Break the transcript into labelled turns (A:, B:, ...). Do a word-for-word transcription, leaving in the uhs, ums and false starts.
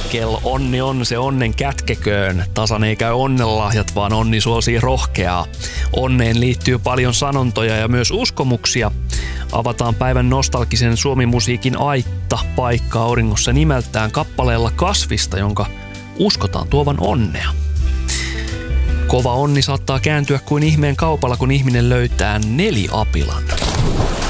A: Kel onni on, se onnen kätkeköön. Tasan ei käy onnenlahjat, vaan onni suosii rohkeaa. Onneen liittyy paljon sanontoja ja myös uskomuksia. Avataan päivän nostalgisen suomimusiikin aitta paikka auringossa nimeltään kappaleella Kasvista, jonka uskotaan tuovan onnea. Kova onni saattaa kääntyä kuin ihmeen kaupalla, kun ihminen löytää neliapilan.